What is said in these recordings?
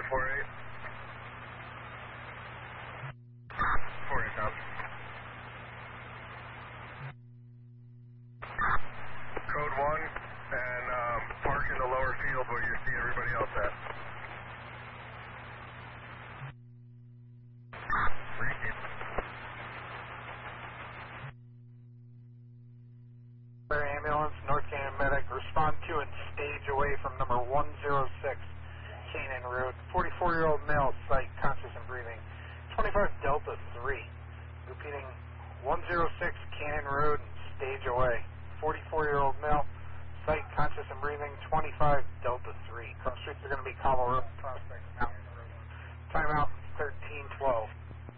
48. 48 out. Code 1, and park in the lower field where you see everybody else at. Ambulance, North Canyon Medic, respond to and stage away from number 106, Canyon Road. 44-year-old male, site conscious and breathing. 25 Delta 3. Repeating, 106 Canyon Road, stage away. 44-year-old male, site conscious and breathing. 25 Delta 3. Cross streets are going to be Cobble Road, Prospect Mountain Road. Timeout 1312.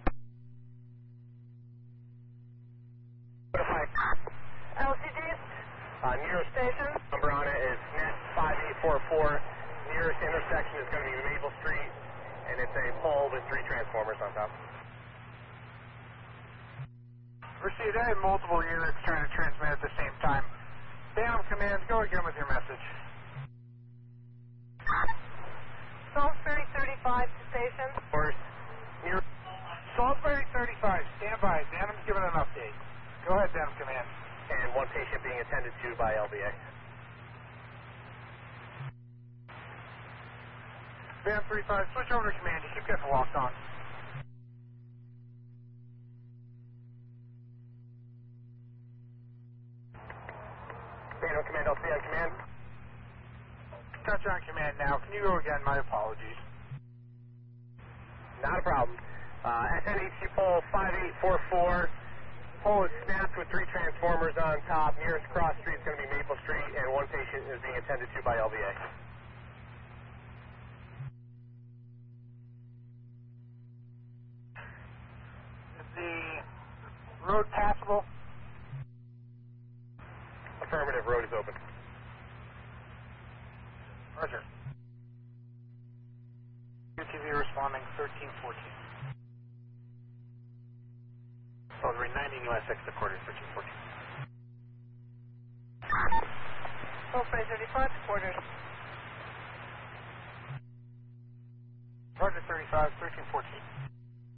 LCDs? Nearest station, number on it is net 5844. Nearest intersection is going to be Maple Street, and it's a pole with 3 transformers on top. Received, I had multiple units trying to transmit at the same time. Phantom Command, go again with your message. Salisbury 35 to station. First, near Salisbury 35, stand by. Phantom's giving an update. Go ahead, Phantom Command. and 1 patient being attended to by LVA. Van 35, switch over to command. You keep getting walked on. Phantom Command, LCI Command. Touch on command now. Can you go again? My apologies. Not a problem. SNHC pole 5844. Pole is snapped with 3 transformers on top. Nearest cross street is going to be Maple Street, and 1 patient is being attended to by LVA. Is the road passable? Affirmative, road is open. Roger. UTV responding 1314. Salisbury 90 USX to quarter 1314. Salisbury 35 to quarters. Roger 35, 1314.